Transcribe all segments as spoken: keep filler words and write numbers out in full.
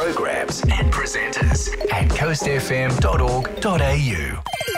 programs and presenters at coast f m dot org dot a u.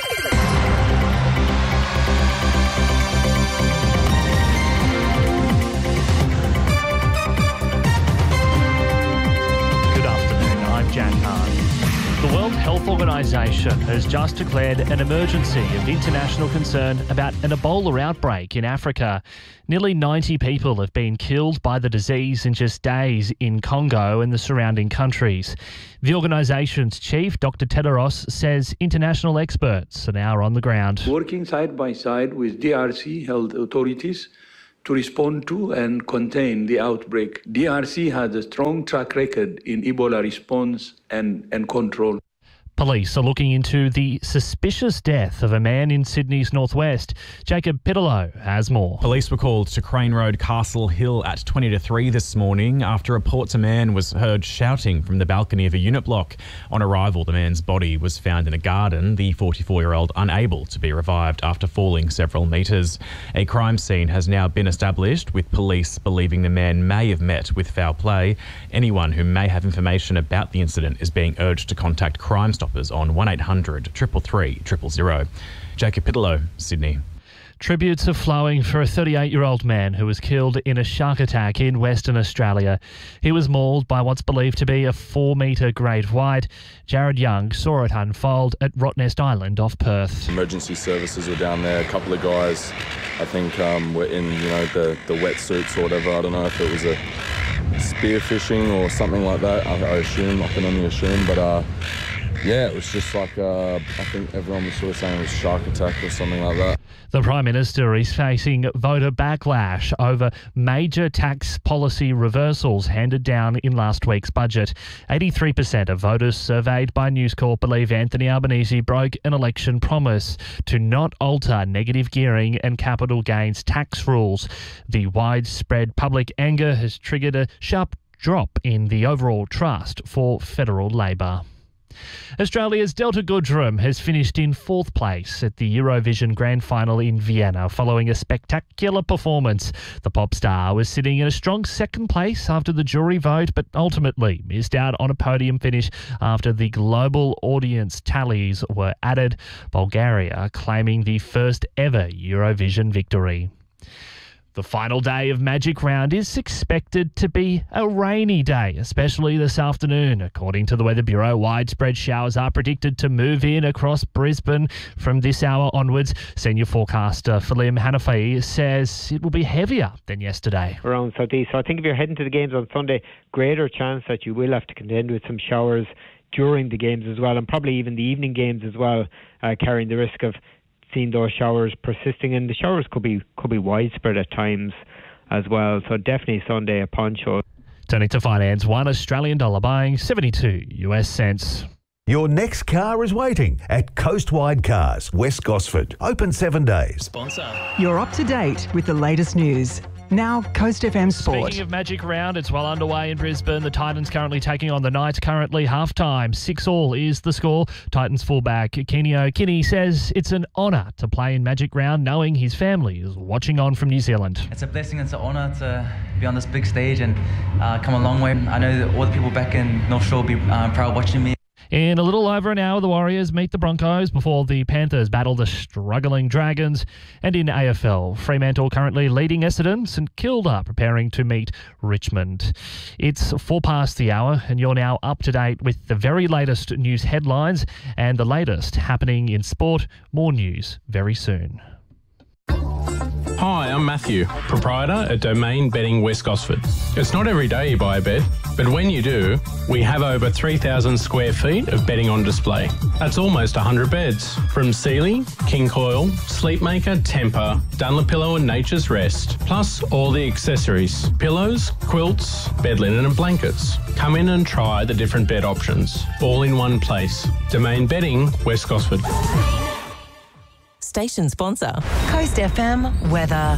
Good afternoon, I'm Jack Hahn. The World Health Organization has just declared an emergency of international concern about an Ebola outbreak in Africa. Nearly ninety people have been killed by the disease in just days in Congo and the surrounding countries. The organisation's chief, Doctor Tedros, says international experts are now on the ground. Working side by side with D R C health authorities to respond to and contain the outbreak. D R C has a strong track record in Ebola response and, and control. Police are looking into the suspicious death of a man in Sydney's northwest. Jacob Pitalow has more. Police were called to Crane Road, Castle Hill at twenty to three this morning after reports a man was heard shouting from the balcony of a unit block. On arrival, the man's body was found in a garden, the forty-four-year-old unable to be revived after falling several metres. A crime scene has now been established, with police believing the man may have met with foul play. Anyone who may have information about the incident is being urged to contact Crime Stoppers on one eight hundred, three three three, zero zero zero. Jacob Pitalow, Sydney. Tributes are flowing for a thirty-eight-year-old man who was killed in a shark attack in Western Australia. He was mauled by what's believed to be a four-metre great white. Jared Young saw it unfold at Rottnest Island off Perth. Emergency services were down there. A couple of guys, I think, um, were in, you know, the, the wetsuits or whatever. I don't know if it was a spear fishing or something like that. I, I assume, I can only assume, but uh, yeah, it was just like, uh, I think everyone was sort of saying it was a shark attack or something like that. The Prime Minister is facing voter backlash over major tax policy reversals handed down in last week's budget. eighty-three percent of voters surveyed by News Corp believe Anthony Albanese broke an election promise to not alter negative gearing and capital gains tax rules. The widespread public anger has triggered a sharp drop in the overall trust for federal Labor. Australia's Delta Goodrem has finished in fourth place at the Eurovision Grand Final in Vienna following a spectacular performance. The pop star was sitting in a strong second place after the jury vote, but ultimately missed out on a podium finish after the global audience tallies were added, Bulgaria claiming the first ever Eurovision victory. The final day of Magic Round is expected to be a rainy day, especially this afternoon. According to the Weather Bureau, widespread showers are predicted to move in across Brisbane from this hour onwards. Senior forecaster Falim Hanafi says it will be heavier than yesterday. Around southeast. So I think if you're heading to the games on Sunday, greater chance that you will have to contend with some showers during the games as well, and probably even the evening games as well, uh, carrying the risk of seeing those showers persisting, and the showers could be could be widespread at times as well. So definitely Sunday a poncho. Turning to finance, one Australian dollar buying seventy-two U S cents. Your next car is waiting at Coastwide Cars, West Gosford. Open seven days. Sponsor. You're up to date with the latest news. Now, Coast F M Sport. Speaking of Magic Round, it's well underway in Brisbane. The Titans currently taking on the Knights, currently half-time. six all is the score. Titans fullback Kenio Kinney says it's an honour to play in Magic Round, knowing his family is watching on from New Zealand. It's a blessing, it's an honour to be on this big stage and uh, come a long way. I know that all the people back in North Shore will be uh, proud watching me. In a little over an hour, the Warriors meet the Broncos before the Panthers battle the struggling Dragons. And in A F L, Fremantle currently leading Essendon, St Kilda preparing to meet Richmond. It's four past the hour, and you're now up to date with the very latest news headlines and the latest happening in sport. More news very soon. Hi, I'm Matthew, proprietor at Domain Bedding West Gosford. It's not every day you buy a bed, but when you do, we have over three thousand square feet of bedding on display. That's almost one hundred beds, from Sealy, King Coil, Sleepmaker, Temper, Dunlopillow and Nature's Rest, plus all the accessories, pillows, quilts, bed linen and blankets. Come in and try the different bed options, all in one place. Domain Bedding West Gosford. Station sponsor, Coast F M weather.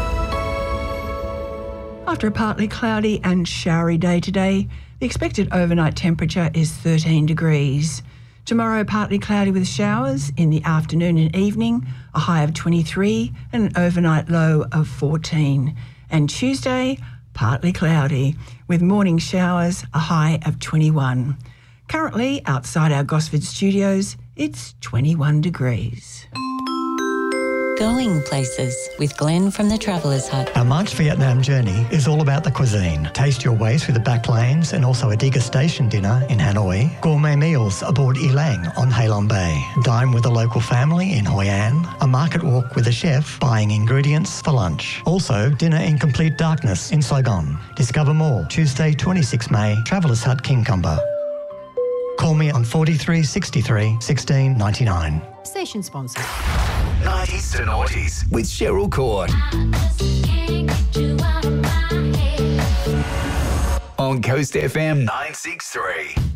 After a partly cloudy and showery day today, the expected overnight temperature is thirteen degrees. Tomorrow, partly cloudy with showers in the afternoon and evening, a high of twenty-three and an overnight low of fourteen. And Tuesday, partly cloudy, with morning showers, a high of twenty-one. Currently, outside our Gosford studios, it's twenty-one degrees. Going places with Glenn from the Traveller's Hut. Our March Vietnam journey is all about the cuisine. Taste your way through the back lanes and also a degustation dinner in Hanoi. Gourmet meals aboard Elang on Halong Bay. Dine with a local family in Hoi An. A market walk with a chef buying ingredients for lunch. Also, dinner in complete darkness in Saigon. Discover more Tuesday, twenty-sixth May, Traveller's Hut, Kincumber. Call me on forty-three sixty-three sixteen ninety-nine. Station sponsor. nineties to noughties with Cheryl Court. On Coast F M nine six three.